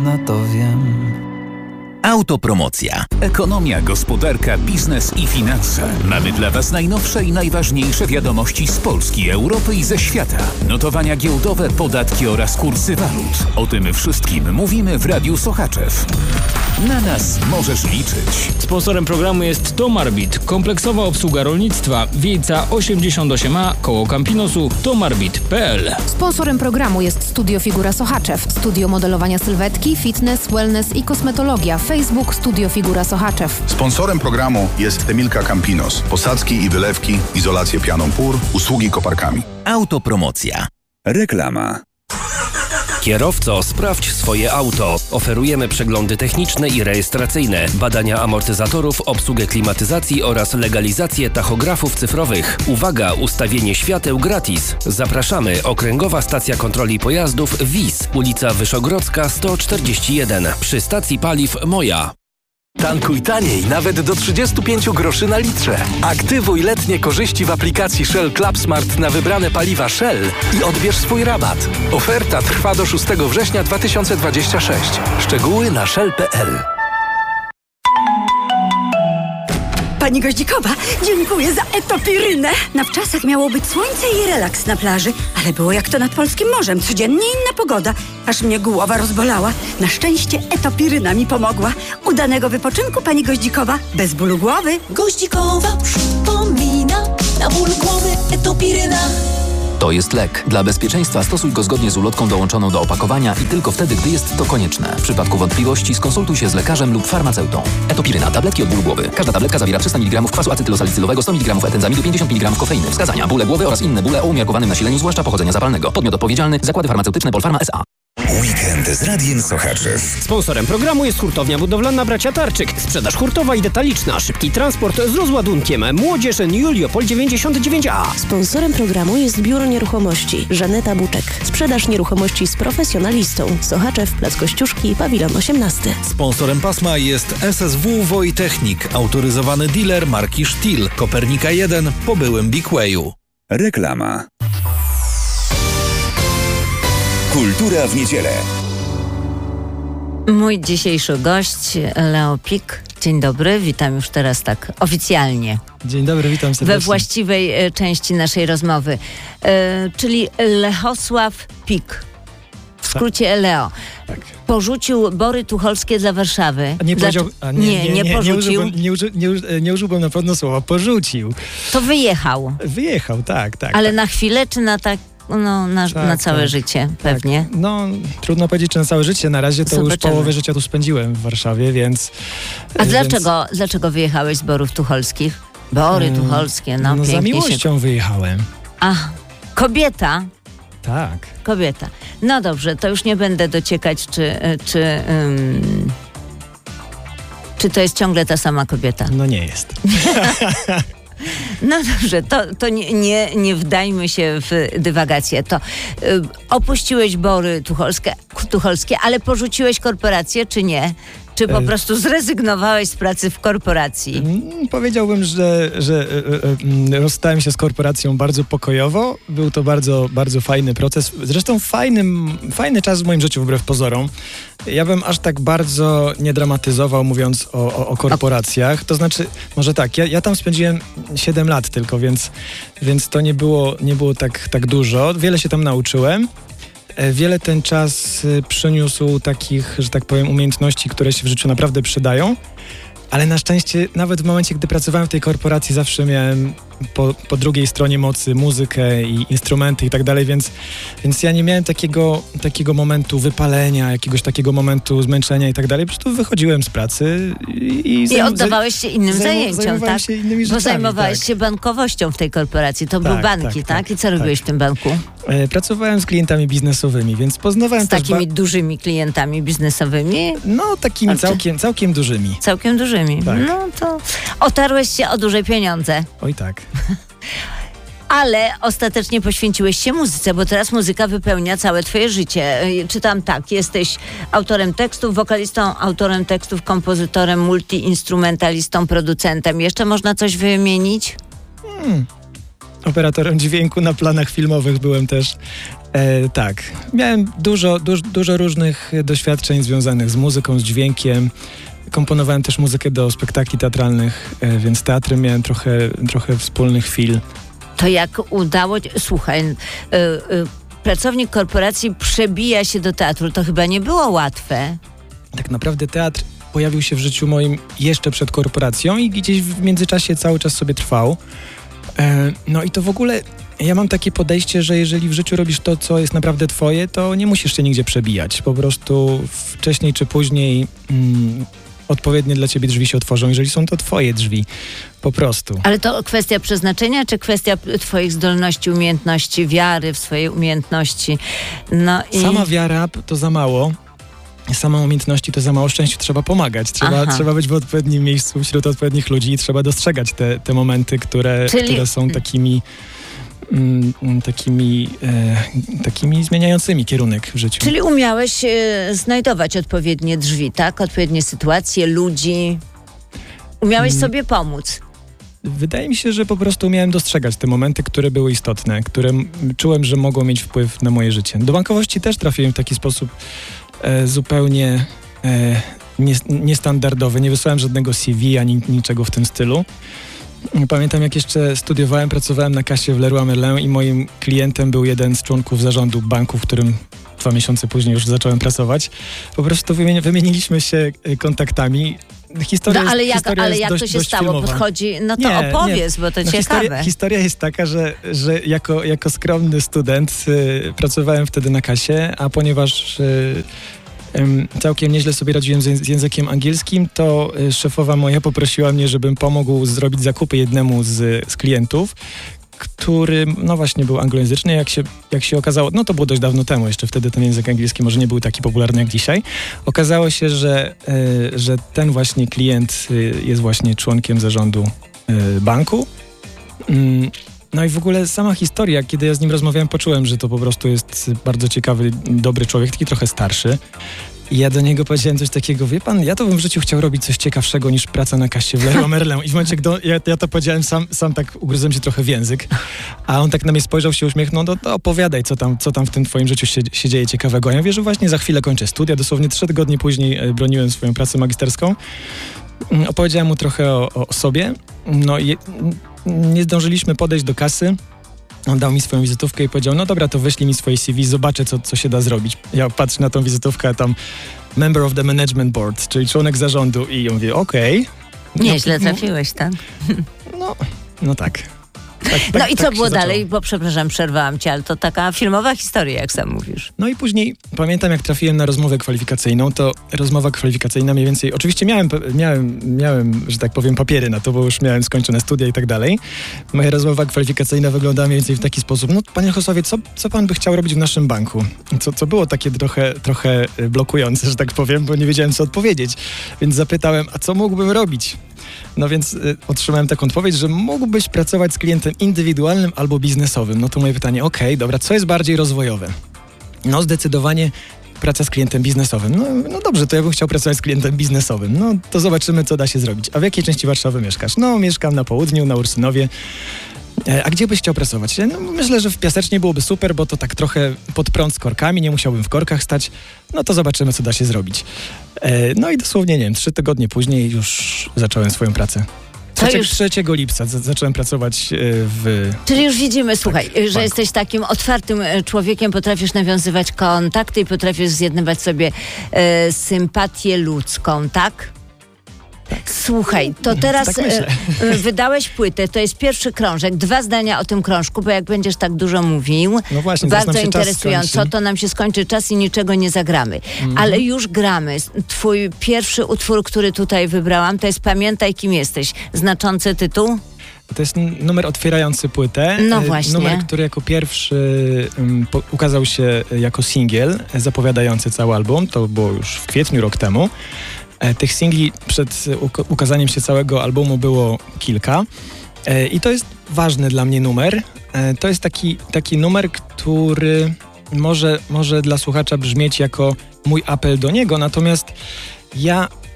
można, to wiem. Autopromocja. Ekonomia, gospodarka, biznes i finanse. Mamy dla Was najnowsze i najważniejsze wiadomości z Polski, Europy i ze świata. Notowania giełdowe, podatki oraz kursy walut. O tym wszystkim mówimy w Radiu Sochaczew. Na nas możesz liczyć. Sponsorem programu jest Tomarbit, kompleksowa obsługa rolnictwa, Wiejca 88A, koło Campinosu, tomarbit.pl. Sponsorem programu jest Studio Figura Sochaczew, studio modelowania sylwetki, fitness, wellness i kosmetologia. Facebook Studio Figura Sochaczew. Sponsorem programu jest Emilka Campinos. Posadzki i wylewki, izolację pianą pór, usługi koparkami. Autopromocja. Reklama. Kierowco, sprawdź swoje auto. Oferujemy przeglądy techniczne i rejestracyjne, badania amortyzatorów, obsługę klimatyzacji oraz legalizację tachografów cyfrowych. Uwaga, ustawienie świateł gratis. Zapraszamy, Okręgowa Stacja Kontroli Pojazdów WIS, ulica Wyszogrodzka 141, przy stacji paliw Moja. Tankuj taniej, nawet do 35 groszy na litrze. Aktywuj letnie korzyści w aplikacji Shell Club Smart na wybrane paliwa Shell i odbierz swój rabat. Oferta trwa do 6 września 2026. Szczegóły na shell.pl. Pani Goździkowa, dziękuję za etopirynę. Na wczasach miało być słońce i relaks na plaży, ale było jak to nad polskim morzem. Codziennie inna pogoda, aż mnie głowa rozbolała. Na szczęście etopiryna mi pomogła. Udanego wypoczynku, pani Goździkowa, bez bólu głowy. Goździkowa przypomina, na ból głowy etopiryna. To jest lek. Dla bezpieczeństwa stosuj go zgodnie z ulotką dołączoną do opakowania i tylko wtedy, gdy jest to konieczne. W przypadku wątpliwości skonsultuj się z lekarzem lub farmaceutą. Etopiryna. Tabletki od bólu głowy. Każda tabletka zawiera 300 mg kwasu acetylosalicylowego, 100 mg etenzamidu, 50 mg kofeiny. Wskazania: bóle głowy oraz inne bóle o umiarkowanym nasileniu, zwłaszcza pochodzenia zapalnego. Podmiot odpowiedzialny: Zakłady Farmaceutyczne Polpharma S.A. Weekend z Radiem Sochaczew. Sponsorem programu jest hurtownia budowlana Bracia Tarczyk. Sprzedaż hurtowa i detaliczna. Szybki transport z rozładunkiem. Młodzież Juliopol 99A. Sponsorem programu jest Biuro Nieruchomości Żaneta Buczek. Sprzedaż nieruchomości z profesjonalistą. Sochaczew, Plac Kościuszki, Pawilon 18. Sponsorem pasma jest SSW Wojtechnik. Autoryzowany dealer marki Stihl. Kopernika 1 po byłym Big Wayu. Reklama. Kultura w niedzielę. Mój dzisiejszy gość, Leo Pik. Dzień dobry, witam już teraz tak oficjalnie. Dzień dobry, witam serdecznie. We właściwej części naszej rozmowy, czyli Lechosław Pik. W skrócie Leo. Tak. Porzucił Bory Tucholskie dla Warszawy. Nie powiedział... Nie porzucił. Nie użyłbym na pewno słowa porzucił. To wyjechał. Wyjechał, tak. Ale na chwilę, czy na tak... na całe życie pewnie. No, trudno powiedzieć, czy na całe życie. Na razie to Zobaczymy. Już połowę życia tu spędziłem w Warszawie, więc... A dlaczego wyjechałeś z Borów Tucholskich? Bory Tucholskie, no pięknie za miłością wyjechałem. Ach, kobieta? Tak. Kobieta. No dobrze, to już nie będę dociekać, czy to jest ciągle ta sama kobieta. No nie jest. No dobrze, to nie wdajmy się w dywagację. To opuściłeś Bory Tucholskie, ale porzuciłeś korporację, czy nie? Czy po prostu zrezygnowałeś z pracy w korporacji? Powiedziałbym, że rozstałem się z korporacją bardzo pokojowo. Był to bardzo, bardzo fajny proces. Zresztą fajny czas w moim życiu, wbrew pozorom. Ja bym aż tak bardzo nie dramatyzował, mówiąc o korporacjach. To znaczy, może tak, ja tam spędziłem 7 lat tylko, więc to nie było tak dużo. Wiele się tam nauczyłem. Wiele ten czas przyniósł takich, że tak powiem, umiejętności, które się w życiu naprawdę przydają, ale na szczęście nawet w momencie, gdy pracowałem w tej korporacji, zawsze miałem po drugiej stronie mocy muzykę i instrumenty i tak dalej, więc ja nie miałem takiego momentu wypalenia, jakiegoś takiego momentu zmęczenia i tak dalej. Po prostu wychodziłem z pracy i oddawałeś się innym zajęciom, tak? Się innymi rzeczami, bo zajmowałeś się bankowością w tej korporacji. To były banki, tak? I co robiłeś w tym banku? Pracowałem z klientami biznesowymi, więc poznawałem z takimi dużymi klientami biznesowymi? No, takimi całkiem dużymi. Całkiem dużymi. Tak. No to otarłeś się o duże pieniądze. Oj tak. Ale ostatecznie poświęciłeś się muzyce, bo teraz muzyka wypełnia całe twoje życie. Czytam tak, jesteś autorem tekstów, wokalistą, autorem tekstów, kompozytorem, multiinstrumentalistą, producentem. Jeszcze można coś wymienić? operatorem dźwięku, na planach filmowych byłem też. Tak, miałem dużo różnych doświadczeń związanych z muzyką, z dźwiękiem. Komponowałem też muzykę do spektakli teatralnych, więc z teatrem miałem trochę wspólnych chwil. To jak udało... Słuchaj, pracownik korporacji przebija się do teatru. To chyba nie było łatwe. Tak naprawdę teatr pojawił się w życiu moim jeszcze przed korporacją i gdzieś w międzyczasie cały czas sobie trwał. No i to w ogóle... Ja mam takie podejście, że jeżeli w życiu robisz to, co jest naprawdę twoje, to nie musisz się nigdzie przebijać. Po prostu wcześniej czy później odpowiednie dla ciebie drzwi się otworzą, jeżeli są to twoje drzwi. Po prostu. Ale to kwestia przeznaczenia, czy kwestia twoich zdolności, umiejętności, wiary w swoje umiejętności? No i... Sama wiara to za mało. Sama umiejętności to za mało. Szczęściu trzeba pomagać. Trzeba być w odpowiednim miejscu wśród odpowiednich ludzi i trzeba dostrzegać te momenty, które są takimi zmieniającymi kierunek w życiu. Czyli umiałeś znajdować odpowiednie drzwi, tak? Odpowiednie sytuacje, ludzi. Umiałeś sobie pomóc. Wydaje mi się, że po prostu umiałem dostrzegać te momenty, które były istotne, które czułem, że mogą mieć wpływ na moje życie. Do bankowości też trafiłem w taki sposób zupełnie niestandardowy. Nie wysłałem żadnego CV ani niczego w tym stylu. Pamiętam, jak jeszcze studiowałem, pracowałem na kasie w Leroy Merlin i moim klientem był jeden z członków zarządu banku, w którym 2 miesiące później już zacząłem pracować. Po prostu wymieniliśmy się kontaktami. Ale jak to się stało? Filmowa. Podchodzi, no to opowiedz, bo to ciekawe. Historia jest taka, że jako skromny student pracowałem wtedy na kasie, a ponieważ całkiem nieźle sobie radziłem z językiem angielskim, to szefowa moja poprosiła mnie, żebym pomógł zrobić zakupy jednemu z klientów, który no właśnie był anglojęzyczny. Jak się okazało, no to było dość dawno temu, jeszcze wtedy ten język angielski może nie był taki popularny jak dzisiaj. Okazało się, że ten właśnie klient jest właśnie członkiem zarządu banku. No i w ogóle sama historia, kiedy ja z nim rozmawiałem, poczułem, że to po prostu jest bardzo ciekawy, dobry człowiek, taki trochę starszy. I ja do niego powiedziałem coś takiego, wie pan, ja to bym w życiu chciał robić coś ciekawszego niż praca na kasie w Leroy Merlin. I w momencie, gdy ja to powiedziałem, sam tak ugryzłem się trochę w język. A on tak na mnie spojrzał, się uśmiechnął, no to opowiadaj, co tam w tym twoim życiu się dzieje ciekawego. A ja mówię, że właśnie za chwilę kończę studia, dosłownie 3 tygodnie później broniłem swoją pracę magisterską. Opowiedziałem mu trochę o sobie. No i nie zdążyliśmy podejść do kasy. On dał mi swoją wizytówkę i powiedział, no dobra, to wyślij mi swoje CV, zobaczę, co się da zrobić. Ja patrzę na tą wizytówkę, a tam member of the management board, czyli członek zarządu i ja mówię, okej. Nieźle trafiłeś, tak? No tak. No i co było dalej? Bo przepraszam, przerwałam cię, ale to taka filmowa historia, jak sam mówisz. No i później pamiętam, jak trafiłem na rozmowę kwalifikacyjną, to rozmowa kwalifikacyjna mniej więcej, oczywiście miałem, że tak powiem, papiery na to, bo już miałem skończone studia i tak dalej. Moja rozmowa kwalifikacyjna wyglądała mniej więcej w taki sposób, no panie Josławie, co pan by chciał robić w naszym banku? Co było takie trochę blokujące, że tak powiem, bo nie wiedziałem, co odpowiedzieć. Więc zapytałem, a co mógłbym robić? No więc otrzymałem taką odpowiedź, że mógłbyś pracować z klientem indywidualnym albo biznesowym. No to moje pytanie, okej, dobra, co jest bardziej rozwojowe? No zdecydowanie praca z klientem biznesowym. No dobrze, to ja bym chciał pracować z klientem biznesowym. No to zobaczymy, co da się zrobić. A w jakiej części Warszawy mieszkasz? No mieszkam na południu, na Ursynowie. A gdzie byś chciał pracować? No, myślę, że w Piasecznie byłoby super, bo to tak trochę pod prąd z korkami, nie musiałbym w korkach stać. No to zobaczymy, co da się zrobić. No i dosłownie, nie wiem, 3 tygodnie później już zacząłem swoją pracę. 3 lipca zacząłem pracować Czyli już widzimy, słuchaj, że jesteś takim otwartym człowiekiem, potrafisz nawiązywać kontakty i potrafisz zjednywać sobie sympatię ludzką, tak? Słuchaj, to teraz wydałeś płytę, to jest pierwszy krążek, 2 zdania o tym krążku, bo jak będziesz tak dużo mówił, no właśnie, bardzo interesująco, to nam się skończy czas i niczego nie zagramy. Ale już gramy. Twój pierwszy utwór, który tutaj wybrałam, to jest Pamiętaj, kim jesteś. Znaczący tytuł? To jest numer otwierający płytę. No właśnie. Numer, który jako pierwszy ukazał się jako singiel zapowiadający cały album. To było już w kwietniu, rok temu. Tych singli przed ukazaniem się całego albumu było kilka i to jest ważny dla mnie numer. To jest taki numer, który może dla słuchacza brzmieć jako mój apel do niego, natomiast ja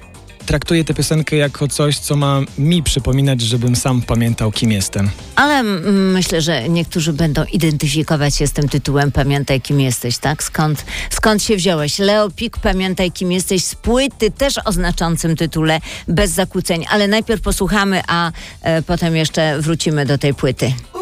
traktuję tę piosenkę jako coś, co ma mi przypominać, żebym sam pamiętał, kim jestem. Ale myślę, że niektórzy będą identyfikować się z tym tytułem Pamiętaj, kim jesteś, tak? Skąd się wziąłeś? Leo Pik, Pamiętaj, kim jesteś, z płyty też o znaczącym tytule, Bez zakłóceń. Ale najpierw posłuchamy, a potem jeszcze wrócimy do tej płyty.